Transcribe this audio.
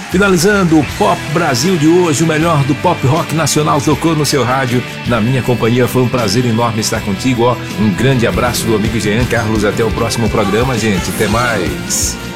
Finalizando o Pop Brasil de hoje, o melhor do pop rock nacional tocou no seu rádio. Na minha companhia foi um prazer enorme estar contigo. Um grande abraço do amigo Jean Carlos. Até o próximo programa, gente. Até mais.